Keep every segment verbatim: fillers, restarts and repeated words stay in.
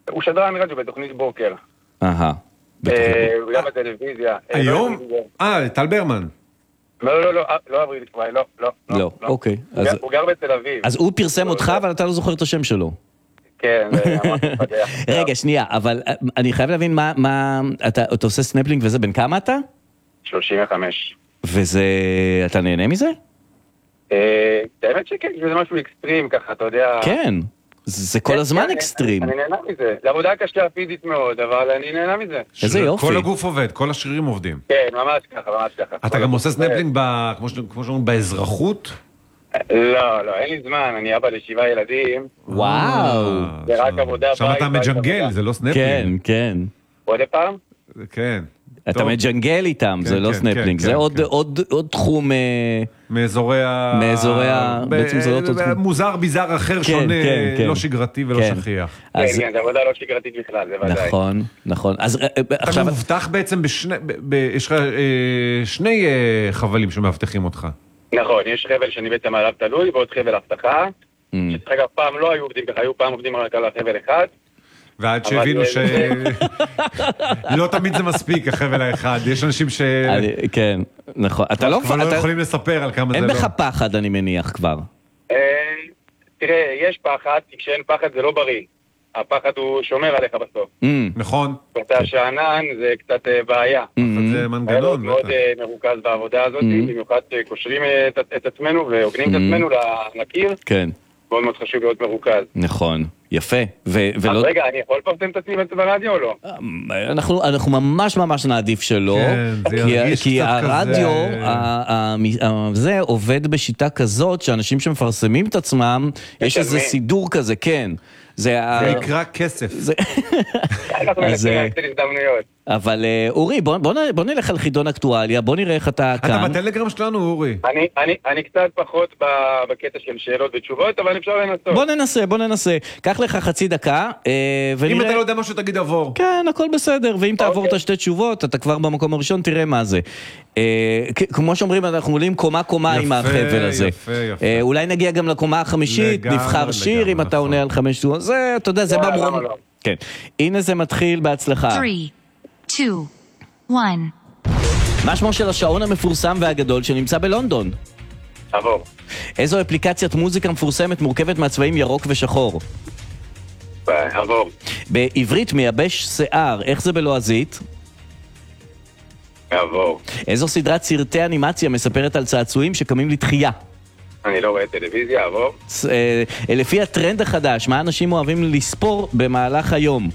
הוא שדרן רדיו בתוכנית בוקר. אהה. הוא גם בטלוויזיה. היום? אה, טל ברמן. לא, לא, לא, לא אברי לקבועי, לא, לא. לא, אוקיי. הוא גר בתל אביב. אז הוא פרסם אותך, אבל אתה לא זוכר את השם שלו. כן, זה ממש מפתח. רגע, שנייה, אבל אני חייב להבין מה, אתה עושה סנפלינג וזה, בין כמה אתה? שלושים וחמש. וזה, אתה נהנה מזה? באמת שכן, זה משהו אקסטרים ככה, אתה יודע. כן, זה כל הזמן אקסטרים. אני נהנה מזה. זה עבודה קשה פיזית מאוד, אבל אני נהנה מזה. איזה יופי. כל הגוף עובד, כל השרירים עובדים. כן, ממש ככה, ממש ככה. אתה גם עושה סנפלינג, כמו שאומרים, באזרחות? לא, לא, אין לי זמן, אני אבא לשבעה ילדים. וואו. זה רק עבודה. עכשיו אתה מג'נגל, זה לא סנפלינג. כן, כן. עוד פעם? כן. אתה מג'נגל איתם, זה לא סנפלינג, זה עוד תחום מאזורי ה... מאזורי ה... בעצם זה לא אותו תחום. מוזר, ביזר אחר, שונה, לא שגרתי ולא שכיח. כן, כן, זה עבודה לא שגרתית בכלל, זה ודאי. נכון, נכון. אתה מבטח בעצם בשני... יש לך שני חבלים שמאבטחים אותך. נכון, יש חבל שאני בעצם עליו תלוי, ועוד חבל הבטחה, שצריך פעם לא היו עובדים ככה, היו פעם עובדים רק על החבל אחד. ועד שהבינו ש... לא תמיד זה מספיק, החבל האחד. יש אנשים ש... כן, נכון. אתה לא יכולים לספר על כמה זה לא. אין בך פחד, אני מניח כבר. תראה, יש פחד, כי כשאין פחד זה לא בריא. הפחד הוא שומר עליך בסוף. נכון. ואתה שענן זה קצת בעיה. זה מנגנון. מאוד מרוכז בעבודה הזאת, במיוחד קושרים את עצמנו ועוגנים את עצמנו לקיר. כן. מאוד מאוד חשוב להיות מרוכז. נכון, יפה. אז רגע, אני יכול לפרסם את עצמי ברדיו או לא? אנחנו ממש ממש נעדיף שלא, כי הרדיו זה עובד בשיטה כזאת שאנשים שמפרסמים את עצמם, יש איזה סידור כזה, כן. זה יקרא כסף. אנחנו מנסים להקטין הזדמנויות. אבל אורי, בוא נלך על חידון אקטואליה, בוא נראה איך אתה כאן. אתה בטלגרם שלנו, אורי. אני קצת פחות בקטע של שאלות ותשובות, אבל אפשר לנסות. בוא ננסה, בוא ננסה. קח לך חצי דקה, אם אתה לא יודע משהו, תגיד עבור. כן, הכל בסדר, ואם תעבור את השתי תשובות, אתה כבר במקום הראשון, תראה מה זה. כמו שאומרים, אנחנו עולים קומה קומה עם החבל הזה. אולי נגיע גם לקומה החמישית, נבחר שיר אם אתה עונה על חמש תשובות. זה, אתה יודע, זה במרום. כן. הנה זה מתחיל בהצלחה. שלוש, שתיים, אחת. מה שמו של השעון המפורסם והגדול שנמצא בלונדון? עבור. איזו אפליקציית מוזיקה מפורסמת מורכבת מהצבעים ירוק ושחור? עבור. בעברית מייבש שיער, איך זה בלועזית? עבור. איזו סדרת סרטי אנימציה מספרת על צעצועים שקמים לתחייה? אני לא רואה טלוויזיה, עבור. לפי הטרנד החדש, מה אנשים אוהבים לספור במהלך היום?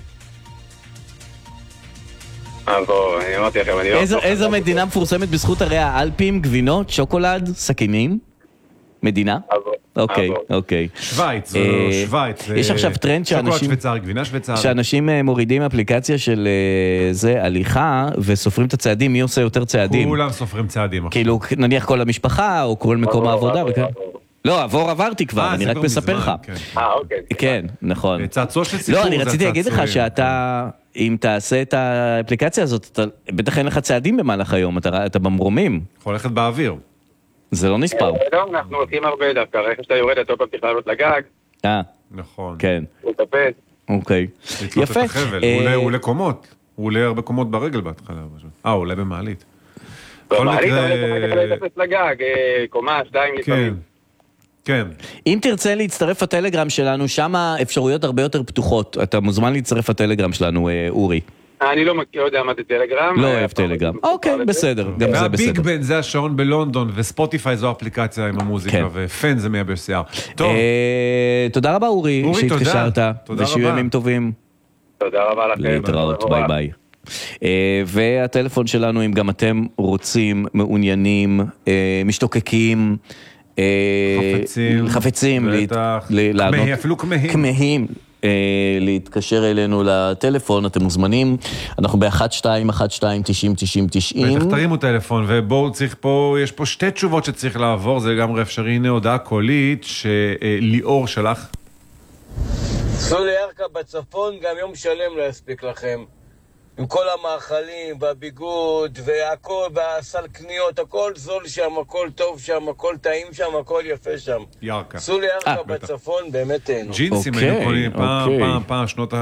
עבור, אני אמרתי לכם, אני לא... איזו מדינה מפורסמת בזכות הרי האלפים, גבינות, שוקולד, סכינים? מדינה? עבור. אוקיי, אוקיי. שוויץ, זו שוויץ. יש עכשיו טרנד שוקולד שוויצרי, גבינה שוויצרי. שאנשים מורידים אפליקציה של זה, הליכה, וסופרים את הצעדים, מי עושה יותר צעדים. כולם סופרים צעדים. כאילו, נניח כל המשפחה, או כל מקום העבודה. לא, עבור עברתי כבר, אני רק מספר לך. אה, אוקיי. כן, נכון. צעצוע של סיפור. לא, אני רציתי להגיד לך שאתה, אם תעשה את האפליקציה הזאת, בטח אין לך צעדים במהלך היום, אתה במרומים. יכול ללכת באוויר. זה לא נספר. לא, אנחנו הולכים הרבה דווקא, רכב שאתה יורד, אתה תוכל לעלות לגג. אה. נכון. כן. הוא טפט. אוקיי. יפה. הוא עולה קומות. הוא עולה הרבה קומות ברגל בהתחלה. אה, הוא עולה במעלית. במעלית, אבל אתה תוכל לטפס לגג, קומה, שתיים לפעמים. כן. אם תרצה להצטרף לטלגרם שלנו, שם האפשרויות הרבה יותר פתוחות. אתה מוזמן להצטרף לטלגרם שלנו, אורי. אני לא יודע מה זה טלגרם. לא אוהב טלגרם. אוקיי, בסדר, גם זה בסדר. והביג בן זה השעון בלונדון, וספוטיפיי זו אפליקציה עם המוזיקה, ופן זה מייבש שיער. טוב. תודה רבה, אורי, שהתקשרת. ושיהיו ימים טובים. תודה רבה לכם. להתראות, ביי ביי. והטלפון שלנו, אם גם אתם רוצים, מעוניינים, משתוקקים, חפצים, חפצים, אפילו כמהים. כמהים. להתקשר אלינו לטלפון, אתם מוזמנים, אנחנו ב-אחת שתיים אחת שתיים תשעים תשעים תשעים. בטח תרימו טלפון, ובואו צריך פה, יש פה שתי תשובות שצריך לעבור, זה לגמרי אפשרי. הנה הודעה קולית שליאור שלח. סעו לירכא בצפון, גם יום שלם לא יספיק לכם. עם כל המאכלים והביגוד והכל, והסל קניות, הכל זול שם, הכל טוב שם, הכל טעים שם, הכל יפה שם. ירכא. סעו לירכא בצפון, באמת תהנו. ג'ינסים היו קונים פעם, פעם, פעם, שנות ה...